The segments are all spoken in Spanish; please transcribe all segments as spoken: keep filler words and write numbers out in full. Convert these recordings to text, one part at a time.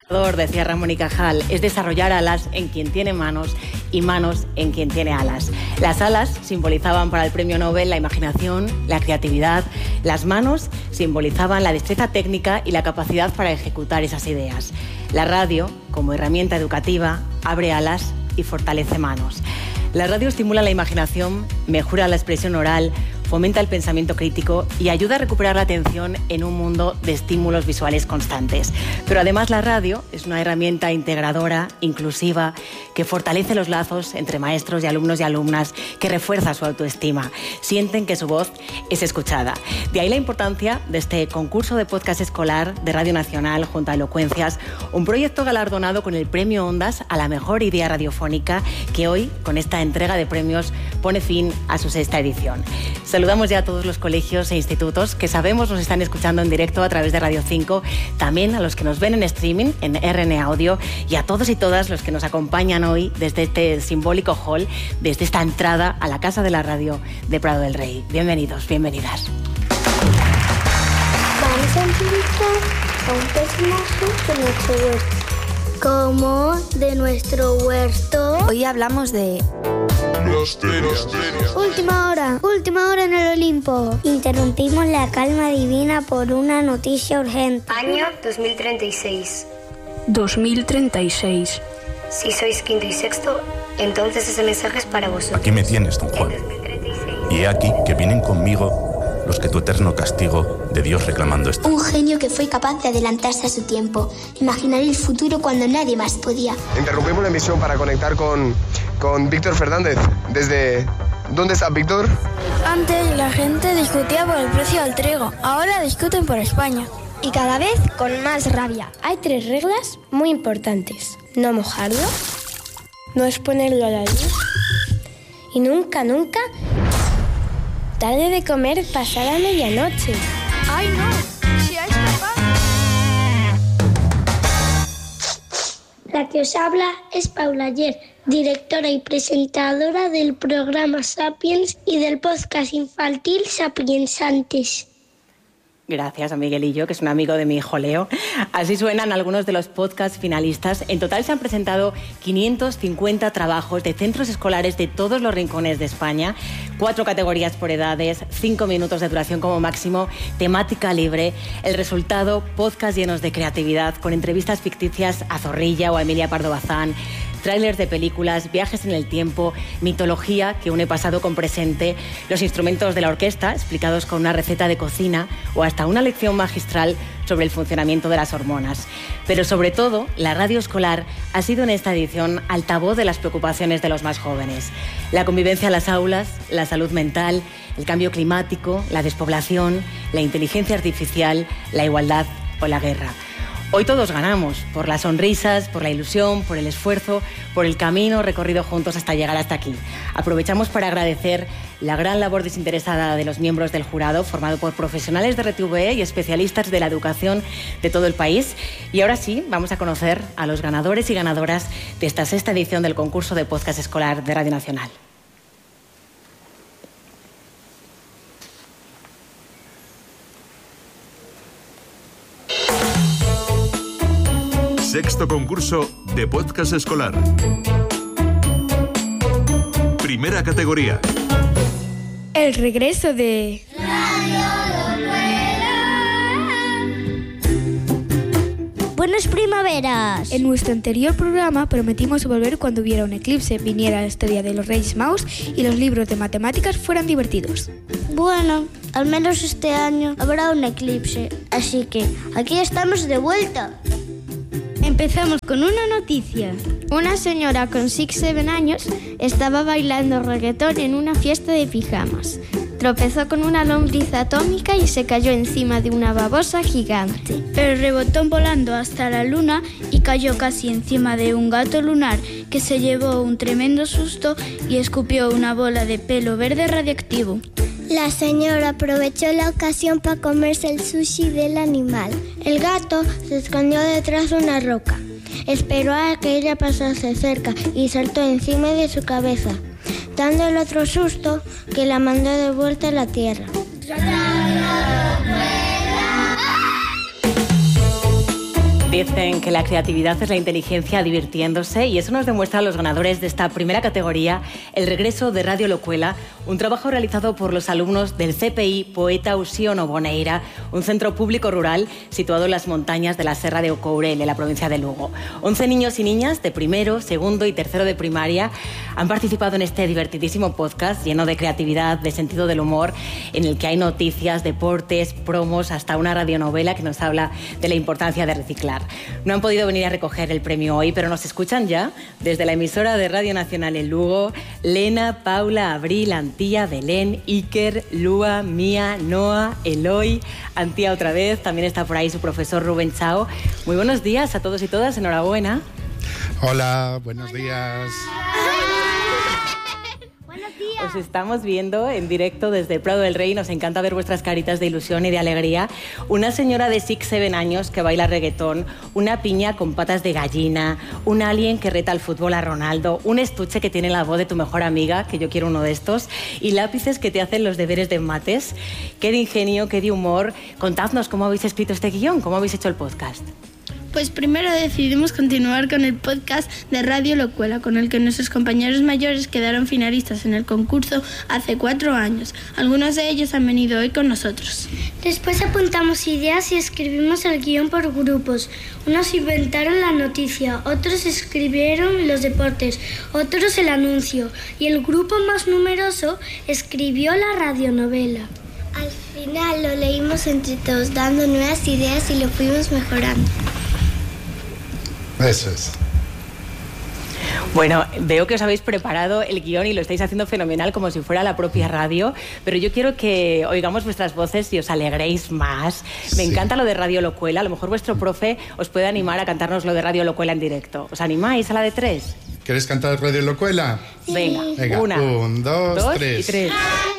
Decía Ramón y Cajal, es desarrollar alas en quien tiene manos y manos en quien tiene alas. Las alas simbolizaban para el premio Nobel la imaginación, la creatividad. Las manos simbolizaban la destreza técnica y la capacidad para ejecutar esas ideas. La radio, como herramienta educativa, abre alas y fortalece manos. La radio estimula la imaginación, mejora la expresión oral, fomenta el pensamiento crítico y ayuda a recuperar la atención en un mundo de estímulos visuales constantes. Pero además la radio es una herramienta integradora, inclusiva, que fortalece los lazos entre maestros y alumnos y alumnas, que refuerza su autoestima. Sienten que su voz es escuchada. De ahí la importancia de este concurso de podcast escolar de Radio Nacional junto a Elocuencias, un proyecto galardonado con el Premio Ondas a la mejor idea radiofónica, que hoy, con esta entrega de premios, pone fin a su sexta edición. Saludamos ya a todos los colegios e institutos que sabemos nos están escuchando en directo a través de Radio cinco, también a los que nos ven en streaming en R N Audio y a todos y todas los que nos acompañan hoy desde este simbólico hall, desde esta entrada a la Casa de la Radio de Prado del Rey. Bienvenidos, bienvenidas. Vamos a entrevistar a un personaje de nuestro huerto. Como de nuestro huerto. Hoy hablamos de... Misterios. Última hora, última hora en el Olimpo. Interrumpimos la calma divina por una noticia urgente. Año dos mil treinta y seis. dos mil treinta y seis. Si sois quinto y sexto, entonces ese mensaje es para vosotros. Aquí me tienes, don Juan. Y he aquí que vienen conmigo los que tu eterno castigo de Dios reclamando esto. Un genio que fue capaz de adelantarse a su tiempo, imaginar el futuro cuando nadie más podía. Interrumpimos la emisión para conectar con, con Víctor Fernández. Desde... ¿Dónde está Víctor? Antes la gente discutía por el precio del trigo, ahora discuten por España. Y cada vez con más rabia. Hay tres reglas muy importantes. No mojarlo, no exponerlo a la luz y nunca, nunca tarde de comer pasada medianoche. ¡Ay, no! ¡Si es capaz! La que os habla es Paula Ayer, directora y presentadora del programa Sapiens y del podcast infantil Sapiensantes. Gracias a Miguelillo, que es un amigo de mi hijo Leo. Así suenan algunos de los podcasts finalistas. En total se han presentado quinientos cincuenta trabajos de centros escolares de todos los rincones de España, cuatro categorías por edades, cinco minutos de duración como máximo, temática libre. El resultado, podcasts llenos de creatividad, con entrevistas ficticias a Zorrilla o a Emilia Pardo Bazán, tráilers de películas, viajes en el tiempo, mitología que une pasado con presente, los instrumentos de la orquesta explicados con una receta de cocina o hasta una lección magistral sobre el funcionamiento de las hormonas. Pero sobre todo, la radio escolar ha sido en esta edición altavoz de las preocupaciones de los más jóvenes. La convivencia en las aulas, la salud mental, el cambio climático, la despoblación, la inteligencia artificial, la igualdad o la guerra. Hoy todos ganamos, por las sonrisas, por la ilusión, por el esfuerzo, por el camino recorrido juntos hasta llegar hasta aquí. Aprovechamos para agradecer la gran labor desinteresada de los miembros del jurado, formado por profesionales de R T V E y especialistas de la educación de todo el país. Y ahora sí, vamos a conocer a los ganadores y ganadoras de esta sexta edición del concurso de podcast escolar de Radio Nacional. Sexto concurso de podcast escolar. Primera categoría. El regreso de... Buenas primaveras. En nuestro anterior programa prometimos volver cuando hubiera un eclipse, viniera la historia de los Reyes Magos y los libros de matemáticas fueran divertidos. Bueno, al menos este año habrá un eclipse, así que aquí estamos de vuelta. Empezamos con una noticia. Una señora con seis siete años estaba bailando reggaetón en una fiesta de pijamas. Tropezó con una lombriz atómica y se cayó encima de una babosa gigante. Pero rebotó volando hasta la luna y cayó casi encima de un gato lunar que se llevó un tremendo susto y escupió una bola de pelo verde radiactivo. La señora aprovechó la ocasión para comerse el sushi del animal. El gato se escondió detrás de una roca. Esperó a que ella pasase cerca y saltó encima de su cabeza, dándole otro susto que la mandó de vuelta a la tierra. Dicen que la creatividad es la inteligencia divirtiéndose y eso nos demuestran los ganadores de esta primera categoría, el regreso de Radio Locuela, un trabajo realizado por los alumnos del C P I Poeta Uxío Boneira, un centro público rural situado en las montañas de la Serra de Ocourel, en la provincia de Lugo. once niños y niñas de primero, segundo y tercero de primaria han participado en este divertidísimo podcast lleno de creatividad, de sentido del humor, en el que hay noticias, deportes, promos, hasta una radionovela que nos habla de la importancia de reciclar. No han podido venir a recoger el premio hoy, pero nos escuchan ya desde la emisora de Radio Nacional en Lugo, Lena, Paula, Abril, Antía, Belén, Iker, Lua, Mía, Noa, Eloy, Antía otra vez, también está por ahí su profesor Rubén Chao. Muy buenos días a todos y todas, enhorabuena. Hola, buenos Hola. días. Os estamos viendo en directo desde Prado del Rey, nos encanta ver vuestras caritas de ilusión y de alegría. Una señora de six, seven años que baila reggaetón, una piña con patas de gallina, un alien que reta al fútbol a Ronaldo, un estuche que tiene la voz de tu mejor amiga, que yo quiero uno de estos, y lápices que te hacen los deberes de mates. Qué de ingenio, qué de humor. Contadnos cómo habéis escrito este guión, cómo habéis hecho el podcast. Pues primero decidimos continuar con el podcast de Radio Locuela, con el que nuestros compañeros mayores quedaron finalistas en el concurso hace cuatro años. Algunos de ellos han venido hoy con nosotros. Después apuntamos ideas y escribimos el guión por grupos. Unos inventaron la noticia, otros escribieron los deportes, otros el anuncio y el grupo más numeroso escribió la radionovela. Al final lo leímos entre todos, dando nuevas ideas y lo fuimos mejorando. Eso es. Bueno, veo que os habéis preparado el guión y lo estáis haciendo fenomenal, como si fuera la propia radio, pero yo quiero que oigamos vuestras voces y os alegréis más. Me sí. encanta lo de Radio Locuela. A lo mejor vuestro profe os puede animar a cantarnos lo de Radio Locuela en directo. ¿Os animáis a la de tres? ¿Queréis cantar Radio Locuela? Sí. Venga, Venga, una, un, dos, dos tres. y tres.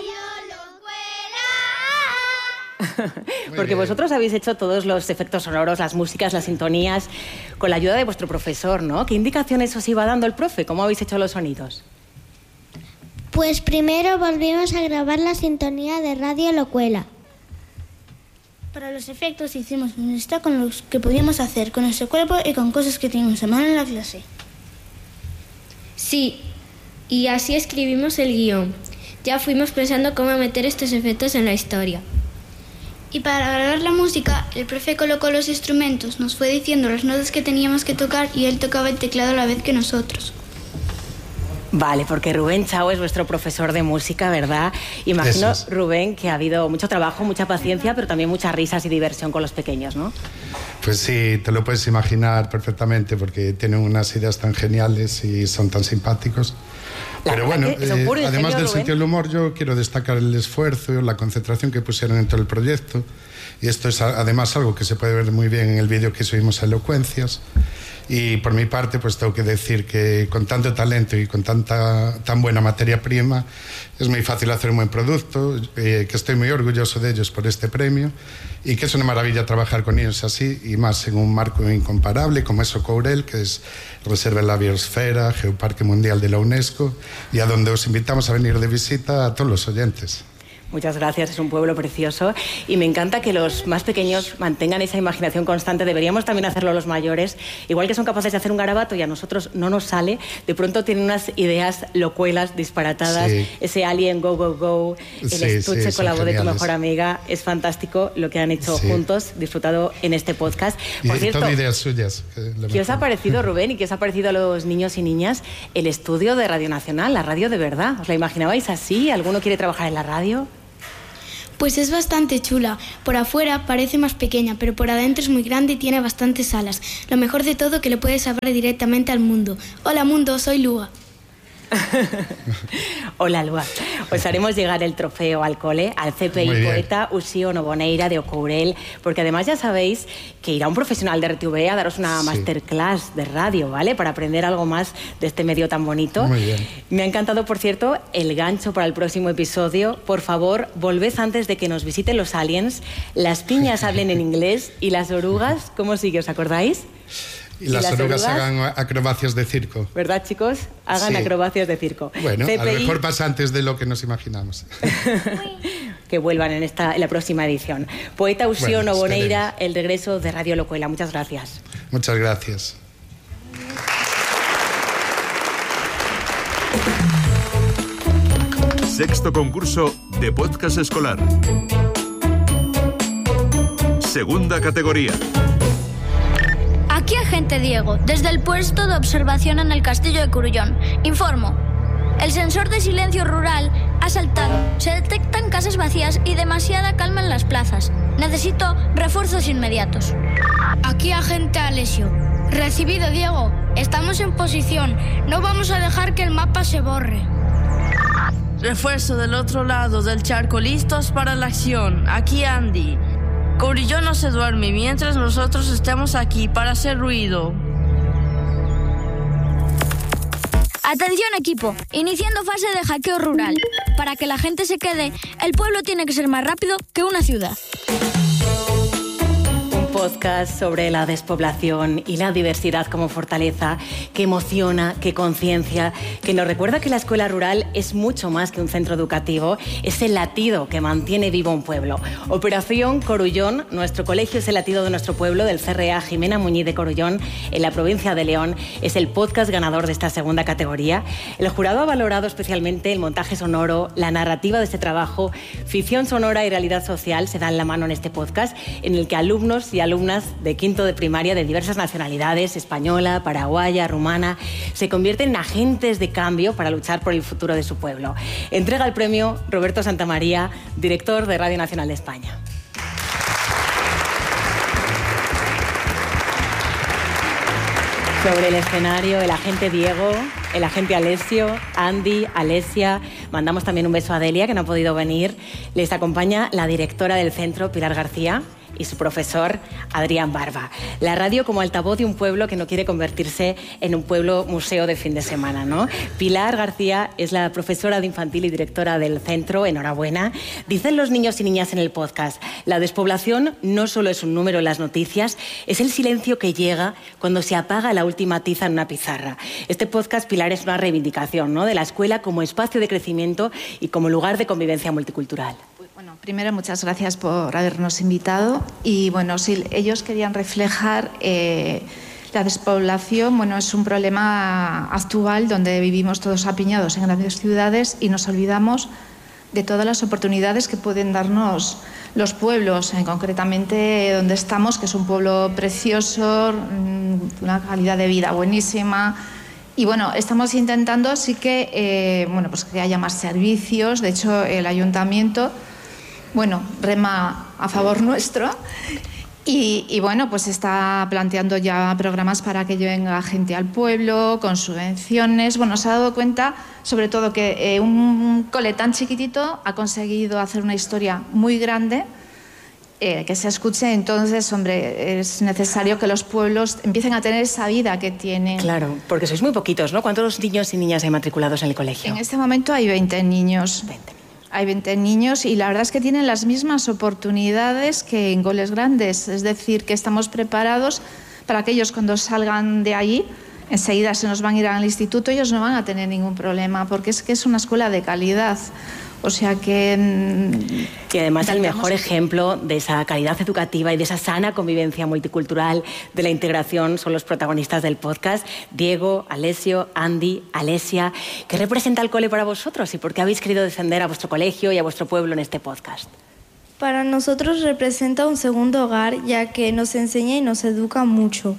Porque vosotros habéis hecho todos los efectos sonoros, las músicas, las sintonías, con la ayuda de vuestro profesor, ¿no? ¿Qué indicaciones os iba dando el profe? ¿Cómo habéis hecho los sonidos? Pues primero volvimos a grabar la sintonía de Radio Locuela. Para los efectos hicimos una lista con los que podíamos hacer con nuestro cuerpo y con cosas que teníamos a mano en la clase. Sí, y así escribimos el guión. Ya fuimos pensando cómo meter estos efectos en la historia. Y para grabar la música, el profe colocó los instrumentos, nos fue diciendo las notas que teníamos que tocar y él tocaba el teclado a la vez que nosotros. Vale, porque Rubén Chao es vuestro profesor de música, ¿verdad? Imagino, es. Rubén, que ha habido mucho trabajo, mucha paciencia, pero también muchas risas y diversión con los pequeños, ¿no? Pues sí, te lo puedes imaginar perfectamente, porque tienen unas ideas tan geniales y son tan simpáticos. La Pero bueno, eh, además genio, del Rubén. sentido del humor, yo quiero destacar el esfuerzo, la concentración que pusieron en todo el proyecto. Y esto es además algo que se puede ver muy bien en el vídeo que subimos a Elocuencias. Y por mi parte, pues tengo que decir que con tanto talento y con tanta tan buena materia prima, es muy fácil hacer un buen producto, eh, que estoy muy orgulloso de ellos por este premio y que es una maravilla trabajar con ellos así y más en un marco incomparable como es Ocourel, que es Reserva de la Biosfera, Geoparque Mundial de la UNESCO, y a donde os invitamos a venir de visita a todos los oyentes. Muchas gracias, es un pueblo precioso y me encanta que los más pequeños mantengan esa imaginación constante. Deberíamos también hacerlo los mayores, igual que son capaces de hacer un garabato y a nosotros no nos sale, de pronto tienen unas ideas locuelas, disparatadas, sí. Ese alien go, go, go, el sí, estuche sí, con la voz de tu mejor amiga, es fantástico lo que han hecho sí. juntos, disfrutado en este podcast. Por y cierto, son ideas suyas. ¿Qué os ha parecido, Rubén, y qué os ha parecido a los niños y niñas el estudio de Radio Nacional, la radio de verdad? ¿Os la imaginabais así? ¿Alguno quiere trabajar en la radio? Pues es bastante chula. Por afuera parece más pequeña, pero por adentro es muy grande y tiene bastantes alas. Lo mejor de todo que le puedes hablar directamente al mundo. Hola mundo, soy Lua. Hola, Lua. Os haremos llegar el trofeo al cole, al C P I Poeta Uxío Boneira de Ocourel, porque además ya sabéis que irá un profesional de R T V a daros una sí. masterclass de radio, ¿vale? Para aprender algo más de este medio tan bonito. Muy bien. Me ha encantado, por cierto, el gancho para el próximo episodio. Por favor, volved antes de que nos visiten los aliens, las piñas hablen en inglés y las orugas, ¿cómo sigue? ¿Os acordáis? Y las, y las orugas, orugas hagan acrobacias de circo. ¿Verdad, chicos? Hagan sí. acrobacias de circo. Bueno, C P I... a lo mejor pasa antes de lo que nos imaginamos. Que vuelvan en, esta, en la próxima edición. Poeta Uxío bueno, Boneira, el regreso de Radio Locuela. Muchas gracias. Muchas gracias. Sexto concurso de podcast escolar. Segunda categoría. Aquí agente Diego, desde el puesto de observación en el castillo de Corullón. Informo. El sensor de silencio rural ha saltado. Se detectan casas vacías y demasiada calma en las plazas. Necesito refuerzos inmediatos. Aquí agente Alessio. Recibido, Diego. Estamos en posición. No vamos a dejar que el mapa se borre. Refuerzo del otro lado del charco, listos para la acción. Aquí Andy. Corullón no se duerme mientras nosotros estemos aquí para hacer ruido. Atención equipo, iniciando fase de hackeo rural. Para que la gente se quede, el pueblo tiene que ser más rápido que una ciudad. Podcast sobre la despoblación y la diversidad como fortaleza, que emociona, que conciencia, que nos recuerda que la escuela rural es mucho más que un centro educativo, es el latido que mantiene vivo un pueblo. Operación Corullón, nuestro colegio es el latido de nuestro pueblo, del C R A Jimena Muñiz de Corullón, en la provincia de León, es el podcast ganador de esta segunda categoría. El jurado ha valorado especialmente el montaje sonoro, la narrativa de este trabajo, ficción sonora y realidad social se dan la mano en este podcast, en el que alumnos y alumnas de quinto de primaria de diversas nacionalidades, española, paraguaya, rumana, se convierten en agentes de cambio para luchar por el futuro de su pueblo. Entrega el premio Roberto Santamaría, director de Radio Nacional de España. Sobre el escenario, el agente Diego, el agente Alessio, Andy, Alesia. Mandamos también un beso a Delia, que no ha podido venir. Les acompaña la directora del centro, Pilar García, y su profesor, Adrián Barba. La radio como altavoz de un pueblo que no quiere convertirse en un pueblo museo de fin de semana, ¿no? Pilar García es la profesora de infantil y directora del centro. Enhorabuena. Dicen los niños y niñas en el podcast, la despoblación no solo es un número en las noticias, es el silencio que llega cuando se apaga la última tiza en una pizarra. Este podcast, Pilar, es una reivindicación, ¿no?, de la escuela como espacio de crecimiento y como lugar de convivencia multicultural. Bueno, primero, muchas gracias por habernos invitado. Y bueno, sí, ellos querían reflejar eh, la despoblación. Bueno, es un problema actual donde vivimos todos apiñados en grandes ciudades y nos olvidamos de todas las oportunidades que pueden darnos los pueblos, eh, concretamente donde estamos, que es un pueblo precioso, una calidad de vida buenísima. Y bueno, estamos intentando sí que, eh, bueno, pues que haya más servicios. De hecho, el ayuntamiento, bueno, rema a favor nuestro y, y bueno, pues está planteando ya programas para que venga gente al pueblo con subvenciones. Bueno, se ha dado cuenta sobre todo que eh, un cole tan chiquitito ha conseguido hacer una historia muy grande, eh, que se escuche. Entonces, hombre, es necesario que los pueblos empiecen a tener esa vida que tienen. Claro, porque sois muy poquitos, ¿no? ¿Cuántos niños y niñas hay matriculados en el colegio? En este momento hay veinte niños. veinte. Hay veinte niños y la verdad es que tienen las mismas oportunidades que en coles grandes. Es decir, que estamos preparados para que ellos, cuando salgan de allí, enseguida se nos van a ir al instituto, ellos no van a tener ningún problema, porque es que es una escuela de calidad. O sea que... Y además el mejor ejemplo de esa calidad educativa y de esa sana convivencia multicultural, de la integración, son los protagonistas del podcast. Diego, Alessio, Andy, Alesia. ¿Qué representa el cole para vosotros y por qué habéis querido defender a vuestro colegio y a vuestro pueblo en este podcast? Para nosotros representa un segundo hogar, ya que nos enseña y nos educa mucho.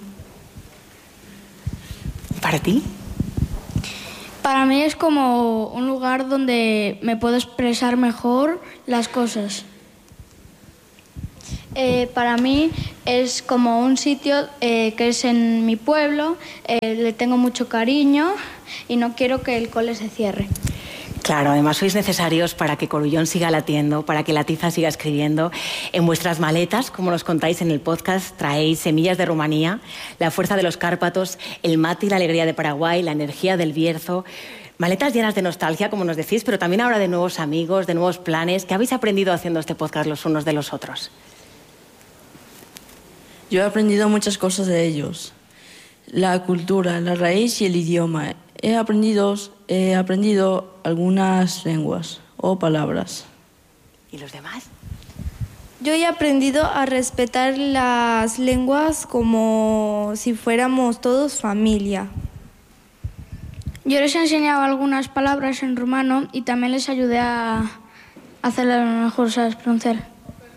¿Para ti? Para mí es como un lugar donde me puedo expresar mejor las cosas. Eh, para mí es como un sitio eh, que es en mi pueblo, eh, le tengo mucho cariño y no quiero que el cole se cierre. Claro, además sois necesarios para que Corullón siga latiendo, para que la tiza siga escribiendo. En vuestras maletas, como nos contáis en el podcast, traéis semillas de Rumanía, la fuerza de los Cárpatos, el mate y la alegría de Paraguay, la energía del Bierzo. Maletas llenas de nostalgia, como nos decís, pero también ahora de nuevos amigos, de nuevos planes. ¿Qué habéis aprendido haciendo este podcast los unos de los otros? Yo he aprendido muchas cosas de ellos. La cultura, la raíz y el idioma. He aprendido, he aprendido algunas lenguas o palabras. ¿Y los demás? Yo he aprendido a respetar las lenguas como si fuéramos todos familia. Yo les he enseñado algunas palabras en rumano y también les ayudé a hacerlas mejor, ¿sabes pronunciar?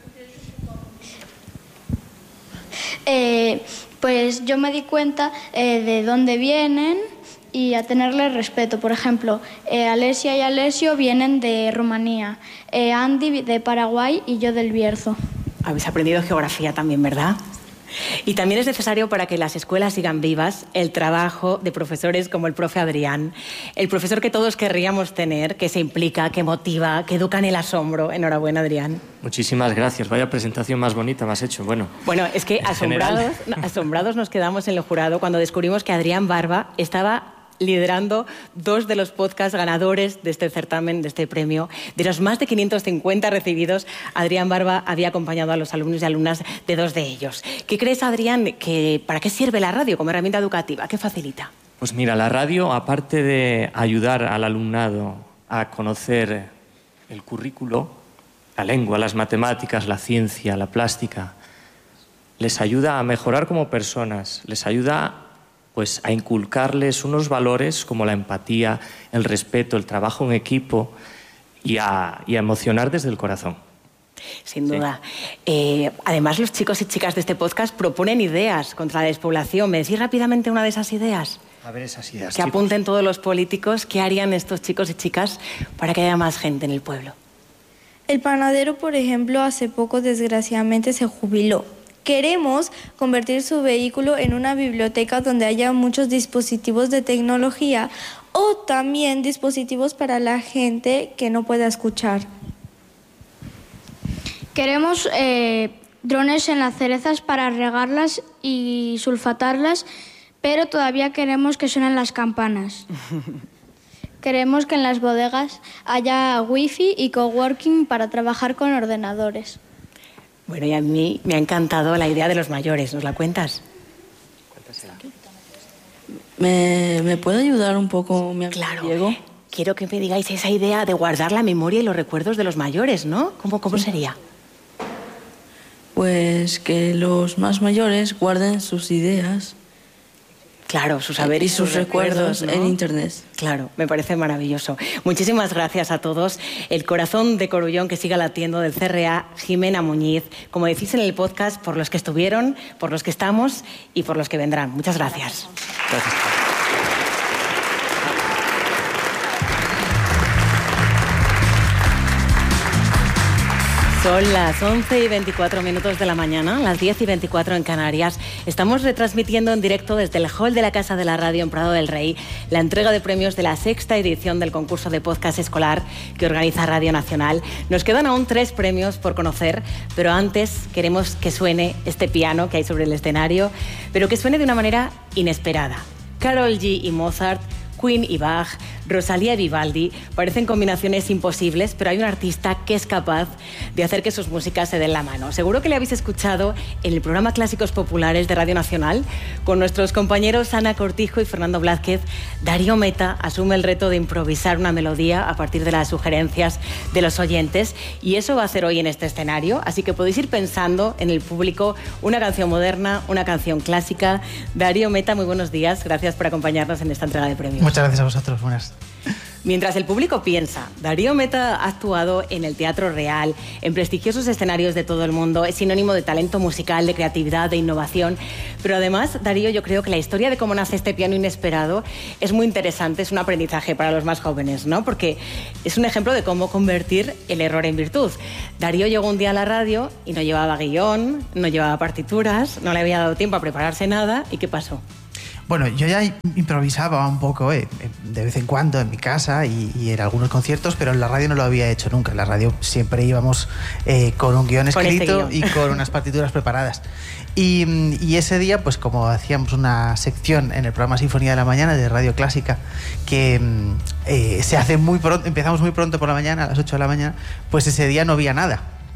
Eh, pues yo me di cuenta eh, de dónde vienen y a tenerles respeto. Por ejemplo, eh, Alesia y Alessio vienen de Rumanía, eh, Andy de Paraguay y yo del Bierzo. Habéis aprendido geografía también, ¿verdad? Y también es necesario, para que las escuelas sigan vivas, el trabajo de profesores como el profe Adrián, el profesor que todos querríamos tener, que se implica, que motiva, que educa en el asombro. Enhorabuena, Adrián. Muchísimas gracias. Vaya presentación más bonita me has hecho. Bueno, bueno es que asombrados, asombrados nos quedamos en el jurado cuando descubrimos que Adrián Barba estaba liderando dos de los podcasts ganadores de este certamen, de este premio. De los más de quinientos cincuenta recibidos, Adrián Barba había acompañado a los alumnos y alumnas de dos de ellos. ¿Qué crees, Adrián, que para qué sirve la radio como herramienta educativa? ¿Qué facilita? Pues mira, la radio, aparte de ayudar al alumnado a conocer el currículo, la lengua, las matemáticas, la ciencia, la plástica, les ayuda a mejorar como personas, les ayuda pues a inculcarles unos valores como la empatía, el respeto, el trabajo en equipo y a, y a emocionar desde el corazón. Sin duda. Sí. Eh, además, los chicos y chicas de este podcast proponen ideas contra la despoblación. ¿Me decís rápidamente una de esas ideas? A ver esas ideas, Que chicos. apunten todos los políticos. ¿Qué harían estos chicos y chicas para que haya más gente en el pueblo? El panadero, por ejemplo, hace poco desgraciadamente se jubiló. Queremos convertir su vehículo en una biblioteca donde haya muchos dispositivos de tecnología o también dispositivos para la gente que no pueda escuchar. Queremos eh, drones en las cerezas para regarlas y sulfatarlas, pero todavía queremos que suenen las campanas. Queremos que en las bodegas haya wifi y coworking para trabajar con ordenadores. Bueno, y a mí me ha encantado la idea de los mayores. ¿Nos la cuentas? ¿Me, me puede ayudar un poco, mi amigo Claro. Diego? Quiero que me digáis esa idea de guardar la memoria y los recuerdos de los mayores, ¿no? ¿Cómo, cómo sí. sería? Pues que los más mayores guarden sus ideas. Claro, su saber y, y sus, sus recuerdos, recuerdos ¿no? en Internet. Claro, me parece maravilloso. Muchísimas gracias a todos. El corazón de Corullón que siga latiendo del C R A, Jimena Muñiz. Como decís en el podcast, por los que estuvieron, por los que estamos y por los que vendrán. Muchas gracias. Gracias. Son las once y veinticuatro minutos de la mañana, las diez y veinticuatro en Canarias. Estamos retransmitiendo en directo desde el hall de la Casa de la Radio en Prado del Rey la entrega de premios de la sexta edición del concurso de podcast escolar que organiza Radio Nacional. Nos quedan aún tres premios por conocer, pero antes queremos que suene este piano que hay sobre el escenario, pero que suene de una manera inesperada. Karol G y Mozart, Queen y Bach, Rosalía y Vivaldi, parecen combinaciones imposibles, pero hay un artista que es capaz de hacer que sus músicas se den la mano. Seguro que le habéis escuchado en el programa Clásicos Populares de Radio Nacional con nuestros compañeros Ana Cortijo y Fernando Blázquez. Darío Meta asume el reto de improvisar una melodía a partir de las sugerencias de los oyentes y eso va a hacer hoy en este escenario, así que podéis ir pensando en el público una canción moderna, una canción clásica. Darío Meta, muy buenos días, gracias por acompañarnos en esta entrega de premios. Muchas gracias a vosotros, buenas. Mientras el público piensa, Darío Meta ha actuado en el Teatro Real, en prestigiosos escenarios de todo el mundo, es sinónimo de talento musical, de creatividad, de innovación, pero además, Darío, yo creo que la historia de cómo nace este piano inesperado es muy interesante, es un aprendizaje para los más jóvenes, ¿no? Porque es un ejemplo de cómo convertir el error en virtud. Darío llegó un día a la radio y no llevaba guión, no llevaba partituras, no le había dado tiempo a prepararse nada, ¿y qué pasó? Bueno, yo ya improvisaba un poco eh, de vez en cuando en mi casa y, y en algunos conciertos, pero en la radio no lo había hecho nunca. En la radio siempre íbamos eh, con un guión escrito este guión. y con unas partituras preparadas. Y, y ese día, pues como hacíamos una sección en el programa Sinfonía de la Mañana de Radio Clásica, que eh, se hace muy pronto, empezamos muy pronto por la mañana, a las ocho de la mañana, pues ese día no había nada.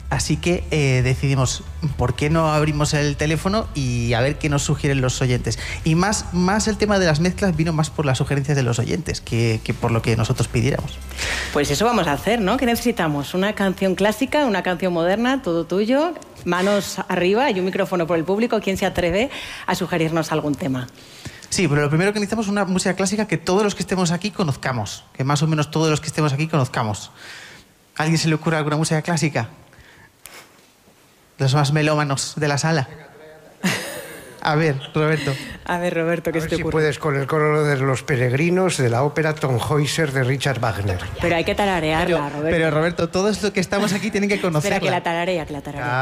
Así que eh, decidimos, ¿por qué no abrimos el teléfono y a ver qué nos sugieren los oyentes? Y más, más el tema de las mezclas vino más por las sugerencias de los oyentes que, que por lo que nosotros pidiéramos. Pues eso vamos a hacer, ¿no? ¿Qué necesitamos? Una canción clásica, una canción moderna, todo tuyo, manos arriba y un micrófono por el público. ¿Quién se atreve a sugerirnos algún tema? Sí, pero lo primero que necesitamos es una música clásica que todos los que estemos aquí conozcamos, que más o menos todos los que estemos aquí conozcamos. ¿A alguien se le ocurre alguna música clásica? Los más melómanos de la sala. A ver, Roberto. A ver, Roberto, ¿qué se te ocurre? Si puedes con el coro de Los Peregrinos de la ópera Tannhäuser de Richard Wagner. Pero hay que tararearla, pero, Roberto. Pero, Roberto, todos los que estamos aquí tienen que conocerla. Espera, que la tararea, que la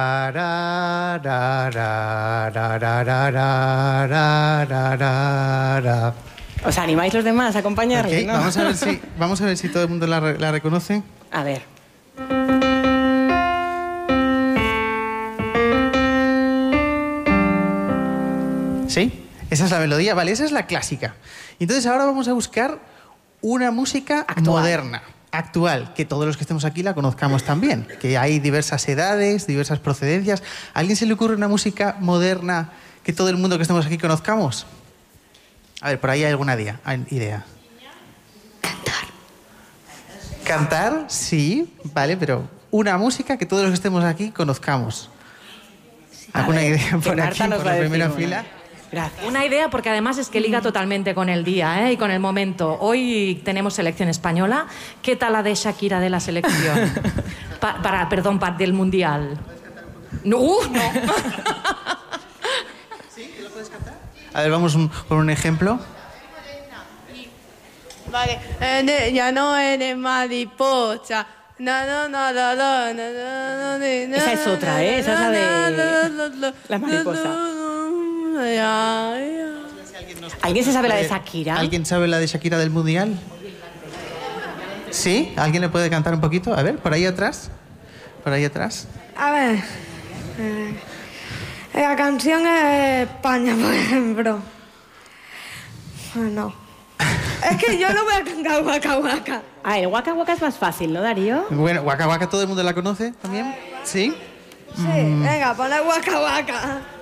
tararea. ¿Os animáis los demás a acompañarle? Okay, ¿no? Vamos a ver si, vamos a ver si todo el mundo la, la reconoce. A ver. ¿Sí? Esa es la melodía, vale, esa es la clásica. Entonces ahora vamos a buscar una música actual. moderna, actual, que todos los que estemos aquí la conozcamos también, que hay diversas edades, diversas procedencias. ¿A alguien se le ocurre una música moderna que todo el mundo que estemos aquí conozcamos? A ver, por ahí hay alguna idea. idea. Cantar. Cantar, sí, vale, pero una música que todos los que estemos aquí conozcamos. ¿Alguna ver, idea por aquí, por la primera fila? Gracias. Una idea, porque además es que liga totalmente con el día, ¿eh? Y con el momento. Hoy tenemos selección española. ¿Qué tal la de Shakira de la selección? Pa, para, perdón, para del Mundial. No, uh, no. ¿Sí? ¿Lo puedes cantar? A ver, vamos un, por un ejemplo. Vale. Ya no eres mariposa. No, no, no, no, no, no, no, esa es otra, ¿eh? Esa es la de la mariposa. ¿Alguien se sabe la de Shakira? ¿Alguien sabe la de Shakira del Mundial? ¿Sí? ¿Alguien le puede cantar un poquito? A ver, por ahí atrás. Por ahí atrás. A ver. Eh, la canción es España, por ejemplo. No. Es que yo no voy a cantar Waka Waka. Ah, el Waka Waka es más fácil, ¿no, Darío? Bueno, Waka Waka todo el mundo la conoce también. ¿Sí? Sí, mm. Venga, ponle Waka Waka.